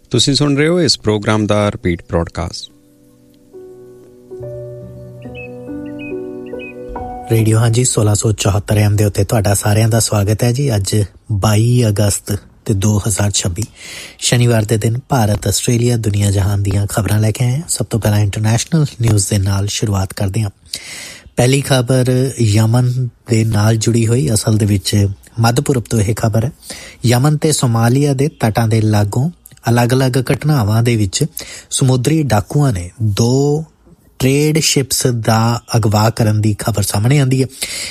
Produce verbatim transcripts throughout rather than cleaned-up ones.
ਤੁਸੀਂ ਸੁਣ ਰਹੇ ਹੋ ਇਸ ਪ੍ਰੋਗਰਾਮ ਦਾ ਰਿਪੀਟ ਬ੍ਰੌਡਕਾਸਟ। ਰੇਡੀਓ ਹਾਂਜੀ ਸੋਲਾਂ ਸੌ ਚੌਹੱਤਰ ਐਮ ਦੇ ਉੱਤੇ ਤੁਹਾਡਾ ਸਾਰਿਆਂ ਦਾ ਸਵਾਗਤ ਹੈ ਜੀ। ਅੱਜ ਬਾਈ ਅਗਸਤ ਤੇ ਦੋ ਹਜ਼ਾਰ ਛੱਬੀ ਸ਼ਨੀਵਾਰ ਦੇ ਦਿਨ ਭਾਰਤ, ਆਸਟ੍ਰੇਲੀਆ, ਦੁਨੀਆ ਜਹਾਨ ਦੀਆਂ ਖਬਰਾਂ ਲੈ ਕੇ ਆਏ ਹਾਂ। ਸਭ ਤੋਂ ਪਹਿਲਾਂ ਇੰਟਰਨੈਸ਼ਨਲ ਨਿਊਜ਼ ਦੇ ਨਾਲ ਸ਼ੁਰੂਆਤ ਕਰਦੇ ਹਾਂ। ਪਹਿਲੀ ਖਬਰ ਯਮਨ ਦੇ ਨਾਲ ਜੁੜੀ ਹੋਈ, ਅਸਲ ਦੇ ਵਿੱਚ ਮੱਧ ਪੂਰਬ ਤੋਂ ਇਹ ਖਬਰ ਹੈ। ਯਮਨ ਤੇ ਸੋਮਾਲੀਆ ਦੇ ਤਟਾਂ ਦੇ ਲਾਗੋਂ ਅਲੱਗ-ਅਲੱਗ ਘਟਨਾਵਾਂ ਦੇ ਵਿੱਚ ਸਮੁੰਦਰੀ ਡਾਕੂਆਂ ਨੇ ਦੋ ਟ੍ਰੇਡ ਸ਼ਿਪਸ ਦਾ ਅਗਵਾ ਕਰਨ ਦੀ ਖਬਰ ਸਾਹਮਣੇ ਆਉਂਦੀ ਹੈ।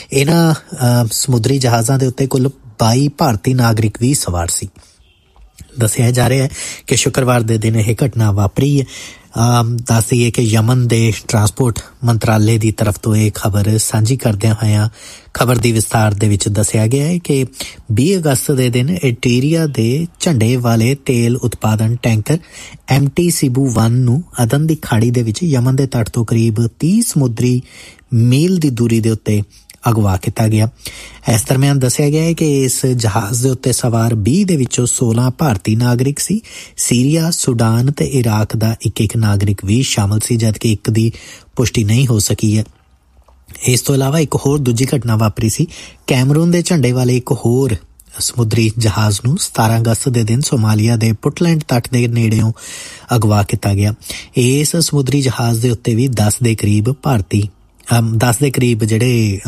ਇਹਨਾਂ ਸਮੁੰਦਰੀ ਜਹਾਜ਼ਾਂ ਦੇ ਉੱਤੇ ਕੁੱਲ ਬਾਈ ਭਾਰਤੀ ਨਾਗਰਿਕ ਵੀ ਸਵਾਰ ਸੀ। ਦੱਸਿਆ ਜਾ ਰਿਹਾ ਹੈ ਕਿ ਸ਼ੁੱਕਰਵਾਰ ਦੇ ਦਿਨ ਇਹ ਘਟਨਾ ਵਾਪਰੀ ਹੈ। ਦੱਸ ਦਈਏ ਕਿ ਯਮਨ ਦੇ ਟਰਾਂਸਪੋਰਟ ਮੰਤਰਾਲੇ ਦੀ ਤਰਫ ਤੋਂ ਇਹ ਖਬਰ ਸਾਂਝੀ ਕਰਦਿਆਂ ਹੋਇਆਂ ਖਬਰ ਦੀ ਵਿਸਥਾਰ ਦੇ ਵਿੱਚ ਦੱਸਿਆ ਗਿਆ ਹੈ ਕਿ ਵੀਹ ਅਗਸਤ ਦੇ ਦਿਨ ਇਟੀਰੀਆ ਦੇ ਝੰਡੇ ਵਾਲੇ ਤੇਲ ਉਤਪਾਦਨ ਟੈਂਕਰ ਐਮ ਟੀ ਸਿਬੂ ਵਨ ਨੂੰ ਅਦਨ ਦੀ ਖਾੜੀ ਦੇ ਵਿੱਚ ਯਮਨ ਦੇ ਤੱਟ ਤੋਂ ਕਰੀਬ ਤੀਹ ਸਮੁੰਦਰੀ ਮੀਲ ਦੀ ਦੂਰੀ ਦੇ ਉੱਤੇ ਅਗਵਾ ਕੀਤਾ ਗਿਆ। ਇਸ ਦਰਮਿਆਨ ਦੱਸਿਆ ਗਿਆ ਹੈ ਕਿ ਇਸ ਜਹਾਜ਼ ਦੇ ਉੱਤੇ ਸਵਾਰ ਵੀਹ ਦੇ ਵਿੱਚੋਂ ਸੋਲਾਂ ਭਾਰਤੀ ਨਾਗਰਿਕ ਸੀ। ਸੀਰੀਆ, ਸੁਡਾਨ ਤੇ ਇਰਾਕ ਦਾ ਇੱਕ ਇੱਕ ਨਾਗਰਿਕ ਵੀ ਸ਼ਾਮਲ ਸੀ, ਜਦਕਿ ਇੱਕ ਦੀ ਪੁਸ਼ਟੀ ਨਹੀਂ ਹੋ ਸਕੀ ਹੈ। ਇਸ ਤੋਂ ਇਲਾਵਾ ਇੱਕ ਹੋਰ ਦੂਜੀ ਘਟਨਾ ਵਾਪਰੀ ਸੀ। ਕੈਮਰੂਨ ਦੇ ਝੰਡੇ ਵਾਲੇ ਇੱਕ ਹੋਰ ਸਮੁੰਦਰੀ ਜਹਾਜ਼ ਨੂੰ ਸਤਾਰਾਂ ਅਗਸਤ ਦੇ ਦਿਨ ਸੋਮਾਲੀਆ ਦੇ ਪੁੱਟਲੈਂਡ ਤੱਟ ਦੇ ਨੇੜਿਓਂ ਅਗਵਾ ਕੀਤਾ ਗਿਆ। ਇਸ ਸਮੁੰਦਰੀ ਜਹਾਜ਼ ਦੇ ਉੱਤੇ ਵੀ ਦਸ ਦੇ ਕਰੀਬ ਭਾਰਤੀ ਦਸ ਦੇ ਕਰੀਬ ਜਿਹੜੇ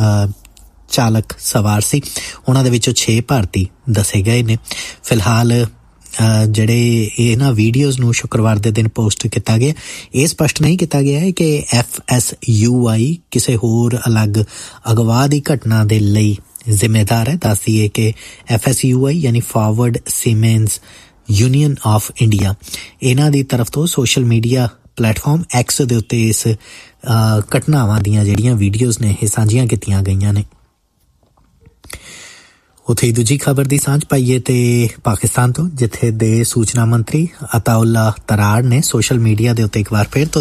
ਚਾਲਕ ਸਵਾਰ ਸੀ, ਉਹਨਾਂ ਦੇ ਵਿੱਚੋਂ ਛੇ ਭਾਰਤੀ ਦੱਸੇ ਗਏ ਨੇ। ਫਿਲਹਾਲ ਜਿਹੜੇ ਇਹਨਾਂ ਵੀਡੀਓਜ਼ ਨੂੰ ਸ਼ੁੱਕਰਵਾਰ ਦੇ ਦਿਨ ਪੋਸਟ ਕੀਤਾ ਗਿਆ, ਇਹ ਸਪਸ਼ਟ ਨਹੀਂ ਕੀਤਾ ਗਿਆ ਹੈ ਕਿ ਐਫ ਐਸ ਯੂ ਆਈ ਕਿਸੇ ਹੋਰ ਅਲੱਗ ਅਗਵਾ ਦੀ ਘਟਨਾ ਦੇ ਲਈ ਜ਼ਿੰਮੇਦਾਰ ਹੈ। ਦੱਸ ਦਈਏ ਕਿ ਐਫ ਐਸ ਯੂ ਆਈ ਯਾਨੀ ਫਾਰਵਰਡ ਸੀਮੈਂਸ ਯੂਨੀਅਨ ਆਫ ਇੰਡੀਆ, ਇਹਨਾਂ ਦੀ ਤਰਫ ਤੋਂ ਸੋਸ਼ਲ ਮੀਡੀਆ ਪਲੇਟਫਾਰਮ ਐਕਸ ਦੇ ਉੱਤੇ ਇਸ ਘਟਨਾਵਾਂ ਦੀਆਂ ਜਿਹੜੀਆਂ ਵੀਡੀਓਜ਼ ਨੇ ਇਹ ਸਾਂਝੀਆਂ ਕੀਤੀਆਂ ਗਈਆਂ ਨੇ। ਉੱਥੇ ਹੀ ਦੂਜੀ ਖਬਰ ਦੀ ਸਾਂਝ ਪਾਈਏ ਤੇ ਪਾਕਿਸਤਾਨ ਤੋਂ, ਜਿੱਥੇ ਦੇ ਸੂਚਨਾ ਮੰਤਰੀ ਅਤਾਉੱਲਾ ਤਰਾੜ ਨੇ ਸੋਸ਼ਲ ਮੀਡੀਆ ਦੇ ਉੱਤੇ ਇੱਕ ਵਾਰ ਫਿਰ ਤੋਂ